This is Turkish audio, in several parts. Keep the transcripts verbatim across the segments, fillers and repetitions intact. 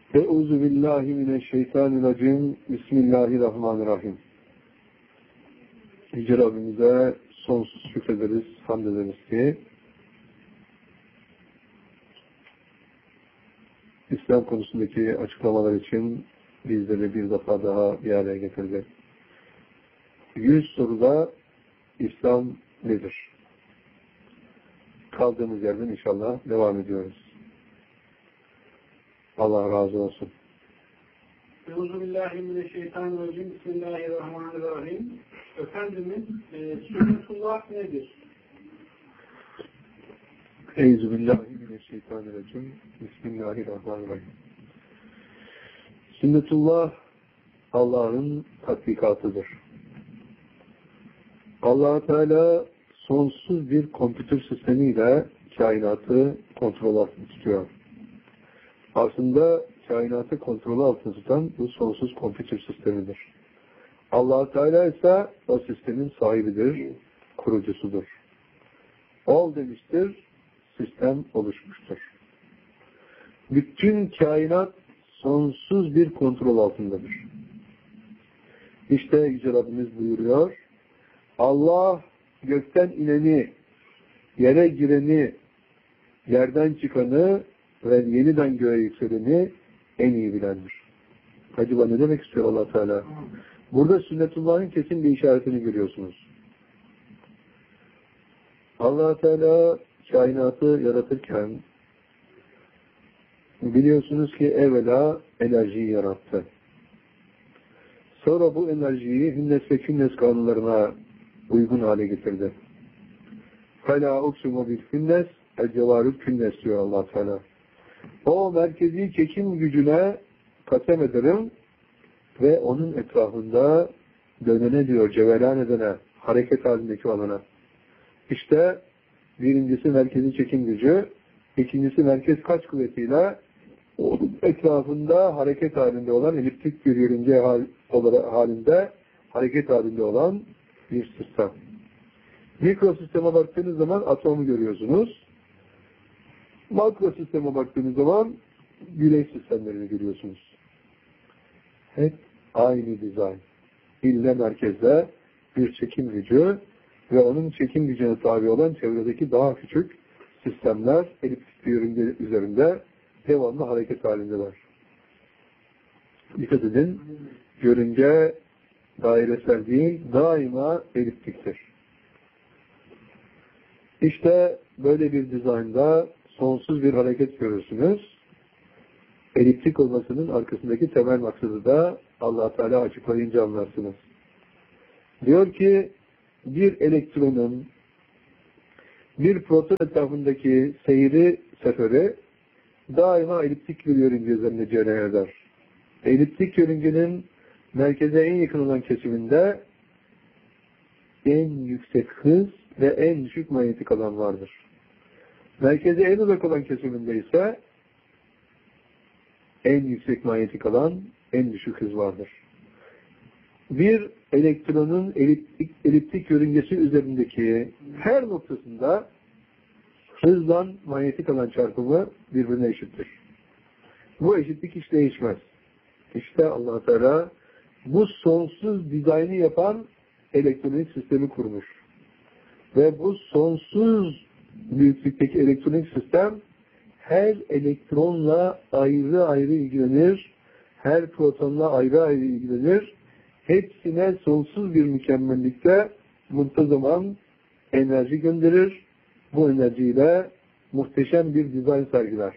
Euzu billahi mineşşeytanirracim. Bismillahirrahmanirrahim. Yüce Rabbimize sonsuz şükrederiz, hamd ederiz ki İslam konusundaki açıklamalar için bizleri bir defa daha bir araya getirdi. Yüz soruda İslam nedir? Kaldığımız yerden inşallah devam ediyoruz. Allah razı olsun. Euzubillahimineşşeytanirracim. Bismillahirrahmanirrahim. Efendimiz e, sünnetullah nedir? Euzubillahimineşşeytanirracim. Bismillahirrahmanirrahim. Sünnetullah Allah'ın tatbikatıdır. Allah Teala sonsuz bir kompütür sistemiyle kainatı kontrol altında tutuyor. Aslında kainatı kontrol altında tutan bu sonsuz kompütür sistemidir. Allah Teala ise o sistemin sahibidir, kurucusudur. Ol demiştir, sistem oluşmuştur. Bütün kainat sonsuz bir kontrol altındadır. İşte Yüce Rabbimiz buyuruyor, Allah gökten ineni, yere gireni, yerden çıkanı ve yeniden göğe yükseleni en iyi bilendir. Acaba ne demek istiyor Allah Teala? Burada sünnetullah'ın kesin bir işaretini görüyorsunuz. Allah Teala kainatı yaratırken biliyorsunuz ki evvela enerjiyi yarattı. Sonra bu enerjiyi hünnes ve künnes kanunlarına uygun hale getirdi. Fela uksumu bil hünnes el cevarül künnes diyor Allah Teala. O merkezi çekim gücüne kasem ederim ve onun etrafında dönene diyor, cevelan edene, hareket halindeki alana. İşte birincisi merkezi çekim gücü, ikincisi merkez kaç kuvvetiyle onun etrafında hareket halinde olan, eliptik bir yörünge hal, halinde hareket halinde olan bir sistem. Mikrosisteme baktığınız zaman atomu görüyorsunuz. Makro sisteme baktığınız zaman birey sistemlerini görüyorsunuz. Hep aynı dizayn. İlle merkezde bir çekim gücü ve onun çekim gücüne tabi olan çevredeki daha küçük sistemler eliptik bir yörünge üzerinde devamlı hareket halindeler. Dikkat edin, yörünge dairesel değil, daima eliptiktir. İşte böyle bir dizaynda sonsuz bir hareket görürsünüz. Eliptik olmasının arkasındaki temel maksadı da Allah Teala açıklayınca anlarsınız. Diyor ki bir elektronun bir proton etrafındaki seyri seferi daima eliptik bir yörünge üzerinde cereyan eder. Eliptik yörüngenin merkeze en yakın olan kesiminde en yüksek hız ve en düşük manyetik alan vardır. Merkeze en uzak olan kesiminde ise en yüksek manyetik alan, en düşük hız vardır. Bir elektronun eliptik, eliptik yörüngesi üzerindeki her noktasında hızla manyetik alan çarpımı birbirine eşittir. Bu eşitlik hiç değişmez. İşte Allah Teala bu sonsuz dizaynı yapan elektronik sistemi kurmuş. Ve bu sonsuz büyüklükteki elektronik sistem her elektronla ayrı ayrı ilgilenir, her protonla ayrı ayrı ilgilenir, hepsine sonsuz bir mükemmellikte muntazaman enerji gönderir, bu enerjiyle muhteşem bir dizayn sergiler.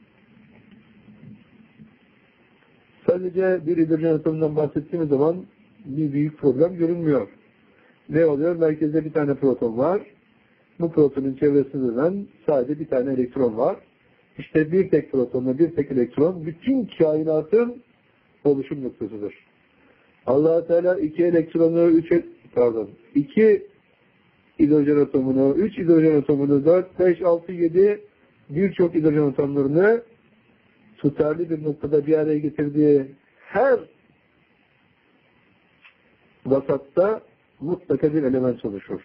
Sadece bir hidrojen atomundan bahsettiğimiz zaman bir büyük problem görünmüyor. Ne oluyor? Merkezde bir tane proton var. Bu protonun çevresinde dönen sadece bir tane elektron var. İşte bir tek protonla bir tek elektron bütün kainatın oluşum noktasıdır. Allah Teala iki elektronu, üç pardon, iki hidrojen atomunu, üç hidrojen atomunu, dört, beş, altı, yedi birçok hidrojen atomlarını tutarlı bir noktada bir araya getirdiği her vasatta mutlaka bir element oluşur.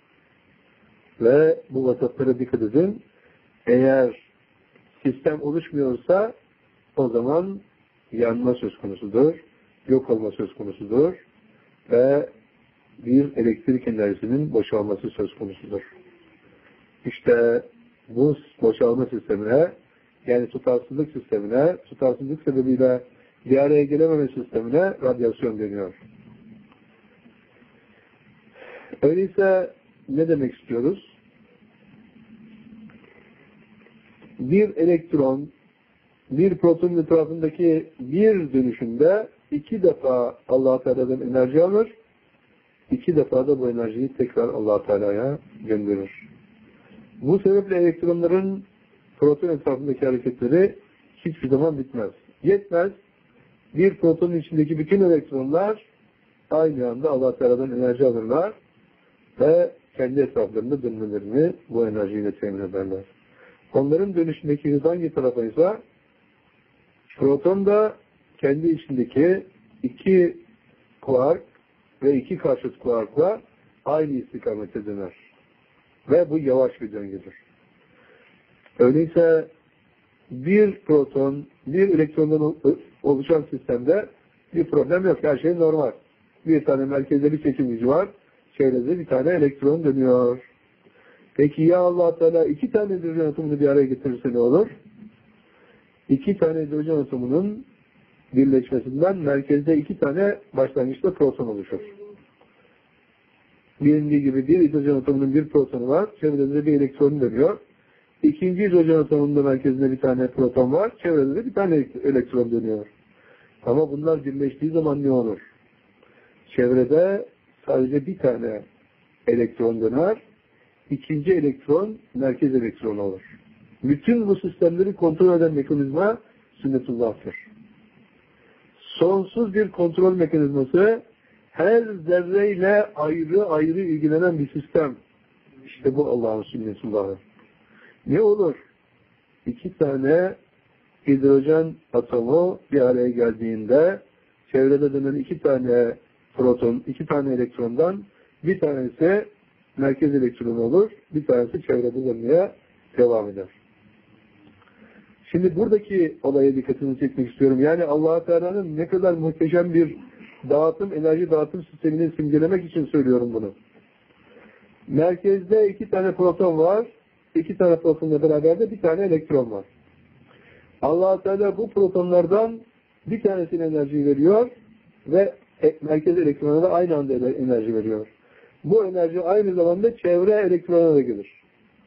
Ve bu vasatlara dikkat edin. Eğer sistem oluşmuyorsa o zaman yanma söz konusudur, yok olma söz konusudur ve bir elektrik enerjisinin boşalması söz konusudur. İşte bu boşalma sistemine, yani tutarsızlık sistemine, tutarsızlık sebebiyle bir araya gelememe sistemine radyasyon deniyor. Öyleyse ne demek istiyoruz? Bir elektron, bir protonun etrafındaki bir dönüşümde iki defa Allah-u Teala'dan enerji alır, iki defa da bu enerjiyi tekrar Allah-u Teala'ya gönderir. Bu sebeple elektronların proton etrafındaki hareketleri hiçbir zaman bitmez. Yetmez, bir protonun içindeki bütün elektronlar aynı anda Allah-u Teala'dan enerji alırlar ve kendi etraflarında dönmelerini bu enerjiyle temin ederler. Onların dönüşündeki hız hangi tarafa ise proton da kendi içindeki iki kuark ve iki karşıt kuarkla aynı istikamete döner. Ve bu yavaş bir döngüdür. Öyleyse bir proton, bir elektrondan oluşan sistemde bir problem yok. Her şey normal. Bir tane merkezde bir çekim gücü var. Çevrede bir tane elektron dönüyor. Peki ya Allah Teala iki tane hidrojen atomunu bir araya getirirse ne olur? İki tane hidrojen atomunun birleşmesinden merkezde iki tane başlangıçta proton oluşur. Bilindiği gibi bir hidrojen atomunun bir protonu var. Çevresinde bir elektron dönüyor. İkinci hidrojen atomunun da merkezinde bir tane proton var. Çevresinde de bir tane elektron dönüyor. Ama bunlar birleştiği zaman ne olur? Çevrede sadece bir tane elektron döner. İkinci elektron merkez elektronu olur. Bütün bu sistemleri kontrol eden mekanizma sünnetullah'tır. Sonsuz bir kontrol mekanizması, her zerreyle ayrı ayrı ilgilenen bir sistem. İşte bu Allah'ın sünnetullahı. Ne olur? İki tane hidrojen atomu bir araya geldiğinde çevrede dönen iki tane proton, iki tane elektrondan bir tanesi merkez elektronu olur, bir tanesi çevrede dönmeye devam eder. Şimdi buradaki olaya dikkatini çekmek istiyorum. Yani Allah-u Teala'nın ne kadar muhteşem bir dağıtım, enerji dağıtım sistemini simgelemek için söylüyorum bunu. Merkezde iki tane proton var, iki tane protonla beraber de bir tane elektron var. Allah-u Teala bu protonlardan bir tanesine enerji veriyor ve merkez elektrona da aynı anda enerji veriyor. Bu enerji aynı zamanda çevre elektrona da gelir.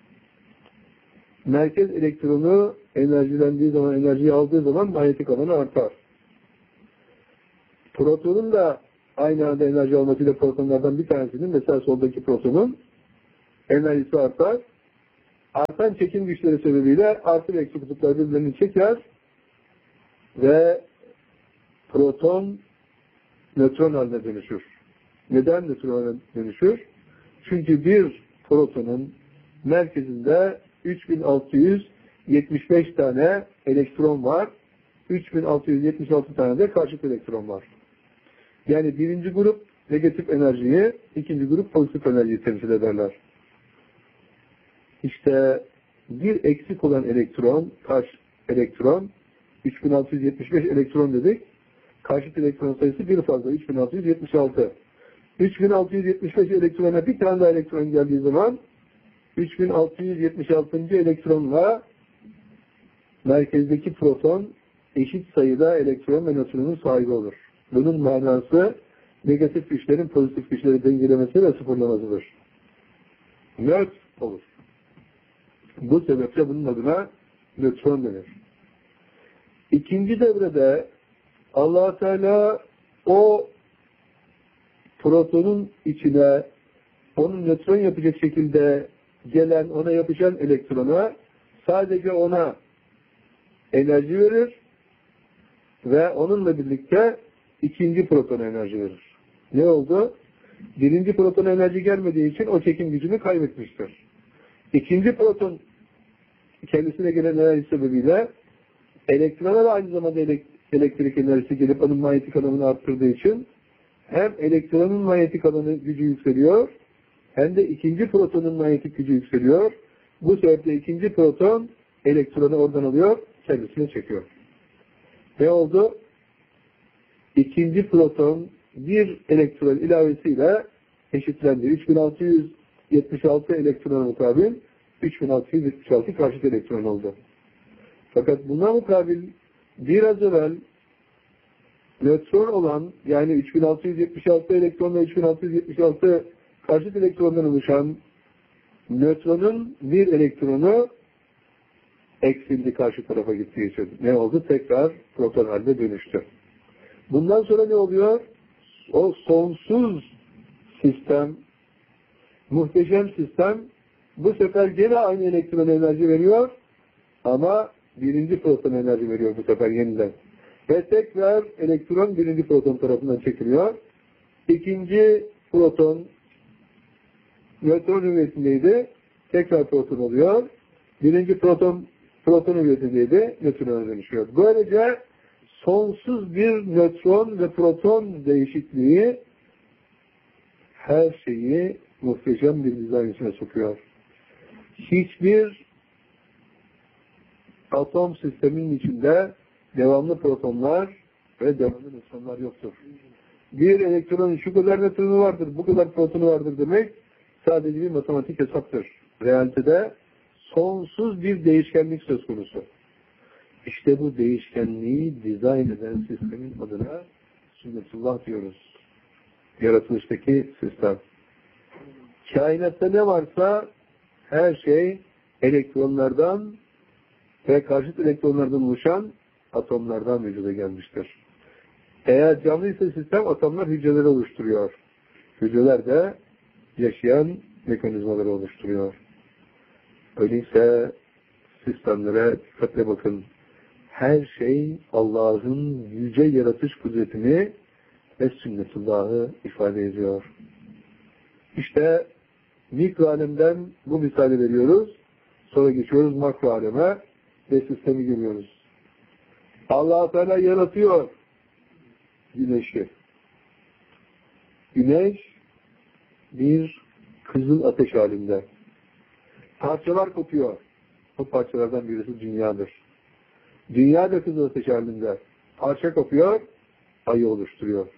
Merkez elektronu enerjilendiği zaman, enerjiyi aldığı zaman manyetik alanı artar. Protonun da aynı anda enerji almasıyla protonlardan bir tanesinin, mesela soldaki protonun enerjisi artar. Artan çekim güçleri sebebiyle artı ve eksi kutuplar birbirlerini çeker ve proton nötron haline dönüşür. Neden nötron haline dönüşür? Çünkü bir protonun merkezinde üç bin altı yüz yetmiş beş tane elektron var. üç bin altı yüz yetmiş altı tane de karşıt elektron var. Yani birinci grup negatif enerjiyi, ikinci grup pozitif enerjiyi temsil ederler. İşte bir eksik olan elektron, karşı elektron, üç bin altı yüz yetmiş beş elektron dedik. Karşıt elektron sayısı bir fazla, üç bin altı yüz yetmiş altı. üç bin altı yüz yetmiş beş elektrona bir tane daha elektron geldiği zaman üç bin altı yüz yetmiş altıncı elektronla merkezdeki proton eşit sayıda elektron ve nötronun sahibi olur. Bunun manası negatif güçlerin pozitif güçleri dengelemesi ve sıfırlamasıdır. Nötr olur. Bu sebeple bunun adına nötron denir. İkinci devrede Allah Teala o protonun içine onun nötron yapacak şekilde gelen, ona yapışan elektrona sadece ona enerji verir ve onunla birlikte ikinci protona enerji verir. Ne oldu? Birinci protona enerji gelmediği için o çekim gücünü kaybetmiştir. İkinci proton kendisine gelen enerji sebebiyle elektrona da aynı zamanda elektrik enerjisi gelip onun manyetik alanını arttırdığı için hem elektronun manyetik alanı gücü yükseliyor hem de ikinci protonun manyetik gücü yükseliyor. Bu sebeple ikinci proton elektronu oradan alıyor, kendisine çekiyor. Ne oldu? ikinci proton bir elektron ilavesiyle eşitlendi. üç bin altı yüz yetmiş altı elektrona mukabil üç bin altı yüz yetmiş altı karşıt elektron oldu. Fakat buna mukabil biraz evvel nötron olan, yani üç bin altı yüz yetmiş altı elektron ve üç bin altı yüz yetmiş altı karşıt elektrondan oluşan nötronun bir elektronu eksildi, karşı tarafa gittiği için. Ne oldu? Tekrar proton haline dönüştü. Bundan sonra ne oluyor? O sonsuz sistem, muhteşem sistem bu sefer gene aynı elektron enerji veriyor ama birinci proton enerji veriyor bu sefer yeniden. Ve tekrar elektron birinci proton tarafından çekiliyor. İkinci proton nötron hüviyetindeydi. Tekrar proton oluyor. Birinci proton proton hüviyetindeydi. Nötrona dönüşüyor. Böylece sonsuz bir nötron ve proton değişikliği her şeyi muhteşem bir dizayn içine sokuyor. Hiçbir atom sisteminin içinde devamlı protonlar ve devamlı nötronlar yoktur. Bir elektronun şu kadar nötronu vardır, bu kadar protonu vardır demek sadece bir matematik hesaptır. Realitede sonsuz bir değişkenlik söz konusu. İşte bu değişkenliği dizayn eden sistemin adına sünnetullah diyoruz. Yaratılıştaki sistem. Kainatta ne varsa her şey elektronlardan ve karşıt elektronlardan oluşan atomlardan vücuda gelmiştir. Eğer canlıysa sistem, atomlar hücreleri oluşturuyor. Hücreler de yaşayan mekanizmaları oluşturuyor. Öyleyse sistemlere dikkatle bakın. Her şey Allah'ın yüce yaratış kudretini ve sünnetullahı ifade ediyor. İşte mikro alemden bu misali veriyoruz. Sonra geçiyoruz makro aleme ve sistemi görüyoruz. Allah Teala yaratıyor güneşi. Güneş bir kızıl ateş halinde. Parçalar kopuyor. O parçalardan birisi dünyadır. Dünya da kızıl ateş halinde. Parça kopuyor, ayı oluşturuyor.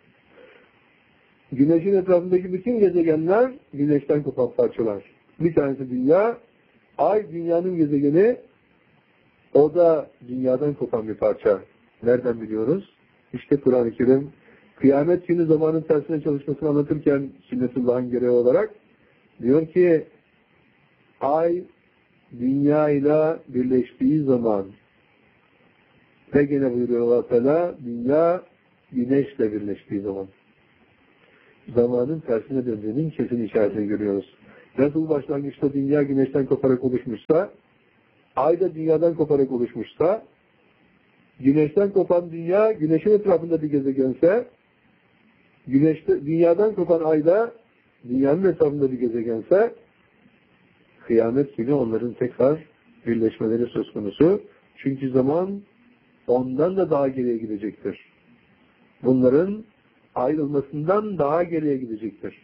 Güneşin etrafındaki bütün gezegenler güneşten kopan parçalar. Bir tanesi dünya, ay dünyanın gezegeni, o da dünyadan kopan bir parça. Nereden biliyoruz? İşte Kur'an-ı Kerim kıyamet günü zamanın tersine çalışmasını anlatırken sünnetullah'ın görevi olarak diyor ki ay dünya ile birleştiği zaman ve gene buyuruyor Allah Teala dünya güneşle birleştiği zaman zamanın tersine döndüğünün kesin işaretini görüyoruz. Nasıl başlangıçta dünya güneşten koparak oluşmuşsa, ay da dünyadan koparak oluşmuşsa, güneşten kopan dünya güneşin etrafında bir gezegense, güneşte, dünyadan kopan ay da dünyanın etrafında bir gezegense, kıyamet günü onların tekrar birleşmeleri söz konusu. Çünkü zaman ondan da daha geriye gidecektir. Bunların ayrılmasından daha geriye gidecektir.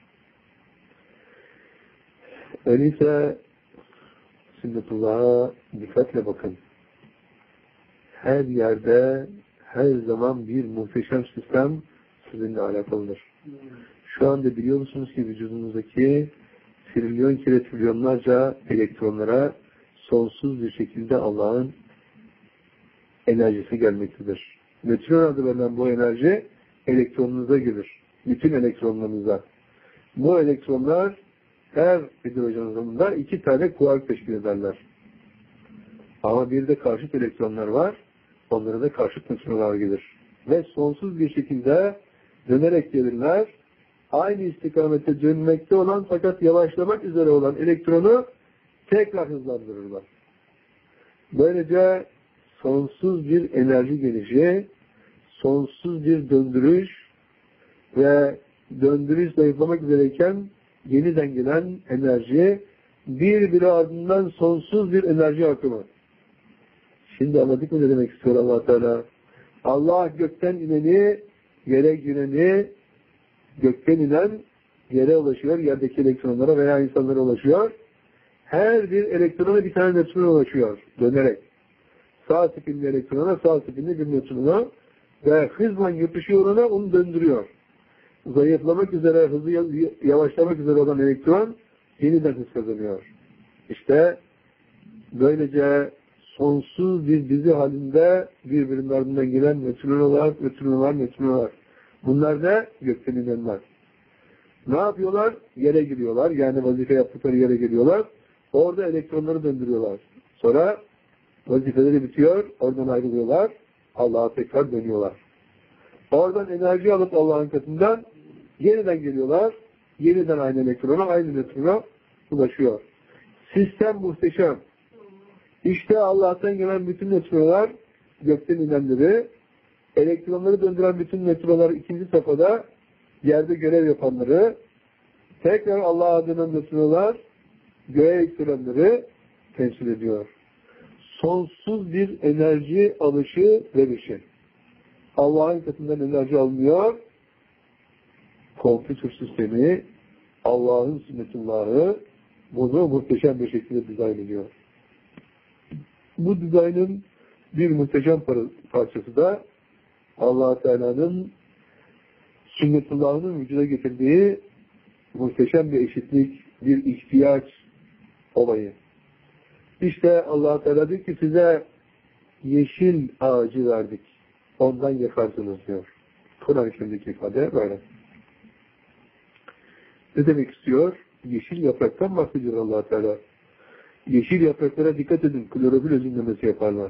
Öyleyse sünnetullah'a dikkatle bakın. Her yerde, her zaman bir muhteşem sistem sizinle alakalıdır. Şu anda biliyor musunuz ki vücudunuzdaki trilyon kere trilyonlarca elektronlara sonsuz bir şekilde Allah'ın enerjisi gelmektedir. Nötron adı verilen bu enerji elektronunuza gelir. Bütün elektronlarınıza. Bu elektronlar her hidrojen atomunda iki tane kuark teşkil ederler. Ama bir de karşıt elektronlar var. Onlara da karşıt nötronlar gelir. Ve sonsuz bir şekilde dönerek gelirler. Aynı istikamette dönmekte olan fakat yavaşlamak üzere olan elektronu tekrar hızlandırırlar. Böylece sonsuz bir enerji gelişi, sonsuz bir döndürüş ve döndürüş zayıflamak üzereyken yeniden gelen enerji birbiri ardından sonsuz bir enerji akımı. Şimdi anladık mı ne demek istiyor Allah Teala? Allah gökten ineni, yere gireni, gökten inen yere ulaşıyor, yerdeki elektronlara veya insanlara ulaşıyor. Her bir elektrona bir tane nötron ulaşıyor dönerek. Sağ spinli elektrona, sağ spinli bir nötrona ve hızla yapışıyor ona, onu döndürüyor. Zayıflamak üzere, hızı yavaşlamak üzere olan elektron yeniden hız kazanıyor. İşte böylece sonsuz bir dizi halinde birbirinin ardından gelen nötrinolar, nötrinolar, nötrinolar. Bunlar da gökten inenler. Ne yapıyorlar? Yere giriyorlar. Yani vazife yaptıkları yere giriyorlar. Orada elektronları döndürüyorlar. Sonra vazifeleri bitiyor. Oradan ayrılıyorlar. Allah'a tekrar dönüyorlar. Oradan enerji alıp Allah'ın katından yeniden geliyorlar. Yeniden aynı elektrona, aynı nötrona ulaşıyor. Sistem muhteşem. İşte Allah'tan gelen bütün nötrolar, gökten inenleri, elektronları döndüren bütün nötrolar ikinci safhada yerde görev yapanları, tekrar Allah adına nötrolar, göğe yükselenleri temsil ediyor. Sonsuz bir enerji alışı verişi. Allah'ın katından enerji alınıyor. Kompütür sistemi, Allah'ın sünnetullahı bunu muhteşem bir şekilde dizayn ediyor. Bu dizaynın bir muhteşem parçası da Allah Teala'nın sünnetullahının vücuda getirdiği muhteşem bir eşitlik, bir ihtiyaç olayı. İşte Allah Teala diyor ki size yeşil ağacı verdik. Ondan yakarsınız diyor. Kur'an-ı Kerim'deki ifade böyle. Ne demek istiyor? Yeşil yapraktan bahsediyor Allah Teala. Yeşil yapraklara dikkat edin. Klorofil özümlemesi yaparlar.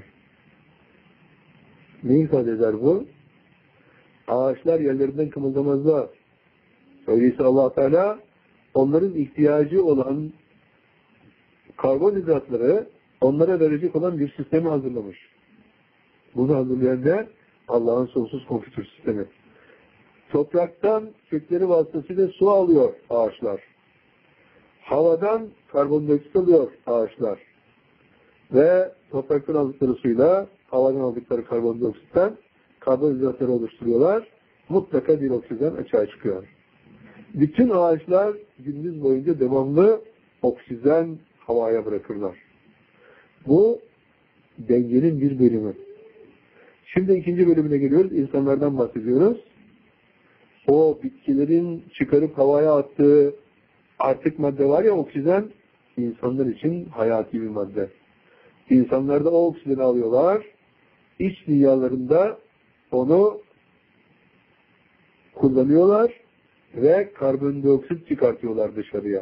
Ne ifade eder bu? Ağaçlar yerlerinden kımıldamazlar. Öyleyse Allah Teala onların ihtiyacı olan karbonhidratları onlara verecek olan bir sistemi hazırlamış. Bunu hazırlayan ne? Allah'ın sonsuz kompütür sistemi. Topraktan kökleri vasıtasıyla su alıyor ağaçlar. Havadan karbondioksit alıyor ağaçlar. Ve topraktan aldıkları suyla havadan aldıkları karbondioksitten karbonhidratları oluşturuyorlar. Mutlaka bir oksijen açığa çıkıyor. Bütün ağaçlar gündüz boyunca devamlı oksijen havaya bırakırlar. Bu dengenin bir bölümü. Şimdi ikinci bölümüne geliyoruz. İnsanlardan bahsediyoruz. O bitkilerin çıkarıp havaya attığı artık madde var ya, oksijen, insanlar için hayati bir madde. İnsanlar da o oksijeni alıyorlar. İç dünyalarında onu kullanıyorlar ve karbondioksit çıkartıyorlar dışarıya.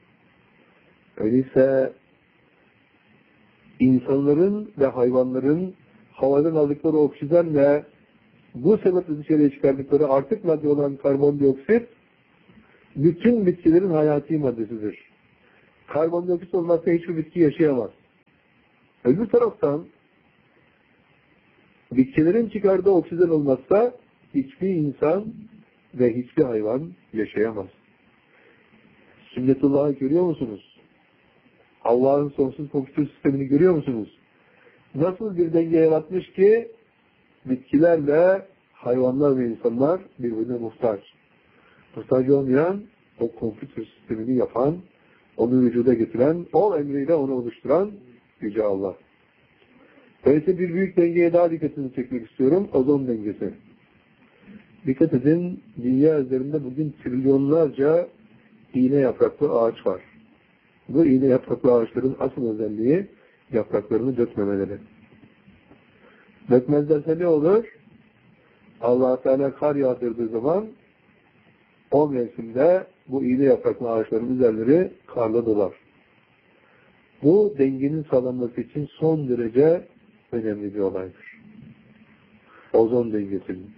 Öyleyse insanların ve hayvanların havadan aldıkları oksijenle bu sebeple dışarıya çıkardıkları artık madde olan karbondioksit bütün bitkilerin hayati maddesidir. Karbondioksit olmazsa hiçbir bitki yaşayamaz. Öbür taraftan bitkilerin çıkardığı oksijen olmazsa hiçbir insan ve hiçbir hayvan yaşayamaz. Sünnetullah'ı görüyor musunuz? Allah'ın sonsuz kompütür sistemini görüyor musunuz? Nasıl bir denge yaratmış ki bitkilerle hayvanlar ve insanlar birbirine muhtaç. Muhtaç olmayan, o kompütür sistemini yapan, onu vücuda getiren, o emriyle onu oluşturan Yüce Allah. Böylece bir büyük dengeye daha dikkatini çekmek istiyorum. Ozon dengesi. Dikkat edin, dünya üzerinde bugün trilyonlarca iğne yapraklı ağaç var. Bu iğne yapraklı ağaçların asıl özelliği yapraklarını dökmemeleri. Dökmezlerse ne olur? Allah Teala kar yağdırdığı zaman o mevsimde bu iğne yapraklı ağaçların üzerleri karla dolar. Bu dengenin sağlanması için son derece önemli bir olaydır. Ozon dengesinin.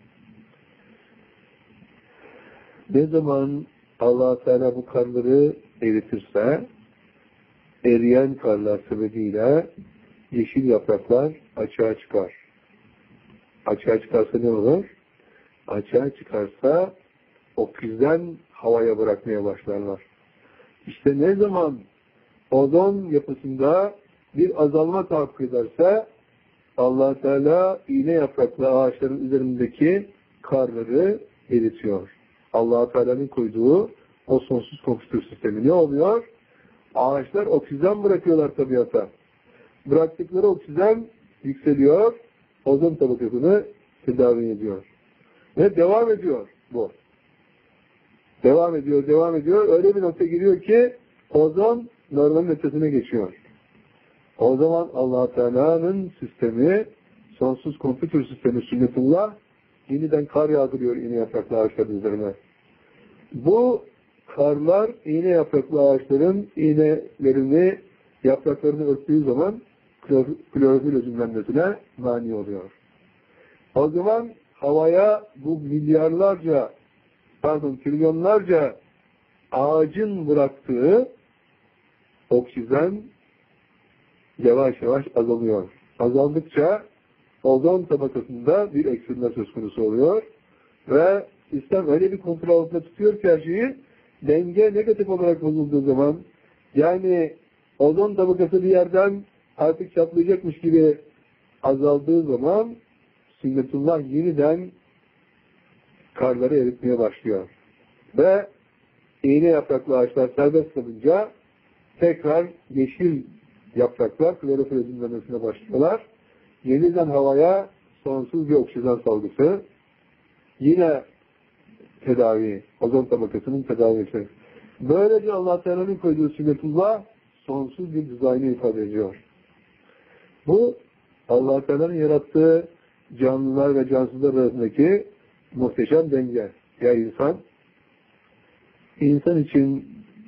Ne zaman Allah Teala bu karları eritirse, eriyen karlar sebebiyle yeşil yapraklar açığa çıkar. Açığa çıkarsa ne olur? Açığa çıkarsa oksijen havaya bırakmaya başlarlar. İşte ne zaman ozon yapısında bir azalma tahakkuk ederse Allah Teala iğne yapraklı ağaçların üzerindeki karları eritiyor. Allah Teala'nın koyduğu o sonsuz kompütür sistemi ne oluyor? Ağaçlar oksijen bırakıyorlar tabiata. Bıraktıkları oksijen yükseliyor, ozon tabakasını tedavi ediyor. Ve devam ediyor bu. Devam ediyor, devam ediyor. Öyle bir nokta giriyor ki ozon normalin ötesine geçiyor. O zaman Allah Teala'nın sistemi, sonsuz kompütür sistemi sünnetullah yeniden kar yağdırıyor iğne yapraklı ağaçların üzerine. Bu karlar iğne yapraklı ağaçların iğnelerini, yapraklarını örttüğü zaman klorofil özümlenmesine mani oluyor. O zaman havaya bu milyarlarca, pardon trilyonlarca ağacın bıraktığı oksijen yavaş yavaş azalıyor. Azaldıkça ozon tabakasında bir eksilme söz konusu oluyor ve sistem öyle bir kontrol altında tutuyor ki her şeyi, denge negatif olarak bozulduğu zaman, yani ozon tabakası bir yerden artık çatlayacakmış gibi azaldığı zaman sünnetullah yeniden karları eritmeye başlıyor. Ve iğne yapraklı ağaçlar serbest kalınca tekrar yeşil yapraklar klorofil özümlenmesine başlıyorlar. Yeniden havaya sonsuz bir oksijen salgısı. Yine tedavi, ozon tabakasının tedavisi. Böylece Allah Teala'nın koyduğu sünnetullah sonsuz bir dizaynı ifade ediyor. Bu Allah Teala'nın yarattığı canlılar ve cansızlar arasındaki muhteşem denge. Ya insan, insan için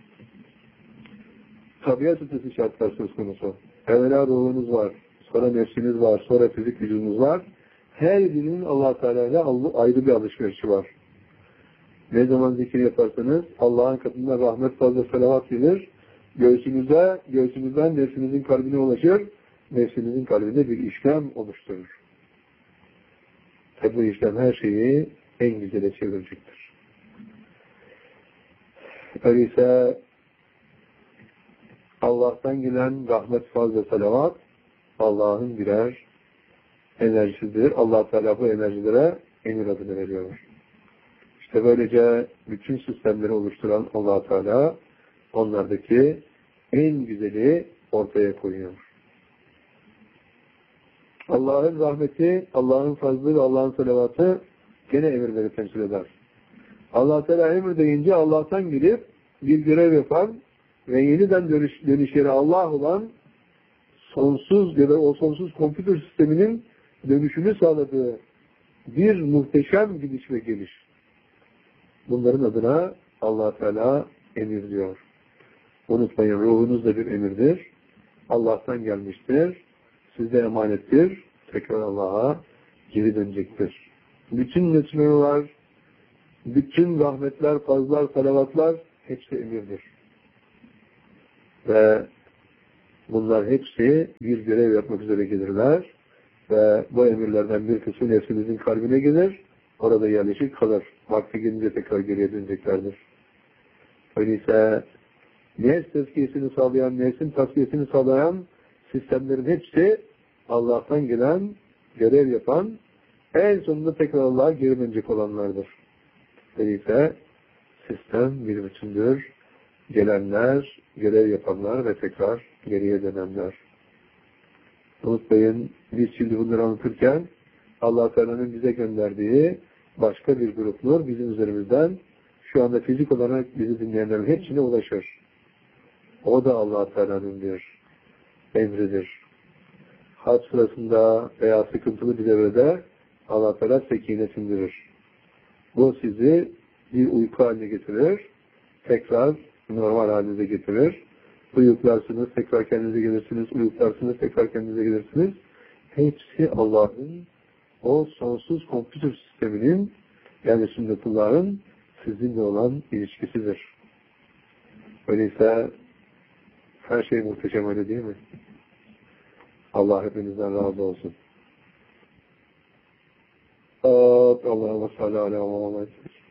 tabiat ötesi şartlar söz konusu. Evvela ruhunuz var, sonra nefsiniz var, sonra fizik vücudunuz var. Her birinin Allah Teala ile ayrı bir alışverişi var. Ne zaman zikir yaparsanız Allah'ın katında rahmet fazla salavat gelir. Göğsünüze, göğsünüzden nefsinizin kalbine ulaşır. Nefsinizin kalbinde bir işlem oluşturur. Tabi bu işlem her şeyi en güzele çevirecektir. Öyleyse Allah'tan gelen rahmet fazla salavat Allah'ın birer enerjisidir. Allah Teala bu enerjilere emir adını veriyor. İşte böylece bütün sistemleri oluşturan Allah Teala onlardaki en güzeli ortaya koyuyor. Allah'ın rahmeti, Allah'ın fazlı ve Allah'ın salavatı gene emirleri temsil eder. Allah Teala emir deyince Allah'tan gelip bir görev yapan ve yeniden dönüş, dönüşleri Allah olan sonsuz ya da o sonsuz kompütür sisteminin dönüşünü sağladığı bir muhteşem gidiş ve geliş. Bunların adına Allah Teala emir diyor. Unutmayın, ruhunuz da bir emirdir. Allah'tan gelmiştir. Sizde emanettir. Tekrar Allah'a geri dönecektir. Bütün nesmeler, bütün rahmetler, fazlar, salavatlar hepsi emirdir. Ve bunlar hepsi bir görev yapmak üzere gelirler. Ve bu emirlerden bir kısmı nefsimizin kalbine gelir. Orada yerleşik kalır. Vakti gelince tekrar geriye döneceklerdir. Öyleyse nefs tezkiyesini sağlayan, nefsin tasfiyesini sağlayan sistemlerin hepsi Allah'tan gelen, görev yapan, en sonunda tekrar Allah'a geri dönecek olanlardır. Öyleyse sistem bir bütündür. Gelenler, görev yapanlar ve tekrar geriye dönenler. Unutmayın, biz şimdi bunları anlatırken Allah Teala'nın bize gönderdiği başka bir grup nur bizim üzerimizden şu anda fizik olarak bizi dinleyenlerin hepsine ulaşır. O da Allah Teala'nın bir emridir. Hac sırasında veya sıkıntılı bir devrede Allah Teala sekinet indirir. Bu sizi bir uyku haline getirir. Tekrar normal halinize getirir. Uyuklarsınız, tekrar kendinize gelirsiniz. Uyuklarsınız, tekrar kendinize gelirsiniz. Hepsi Allah'ın o sonsuz kompütür sisteminin, yani sünnetullah'ın sizinle olan ilişkisidir. Öyleyse her şey muhteşem, öyle değil mi? Allah hepinizden razı olsun. Allah'a salli ala Muhammed.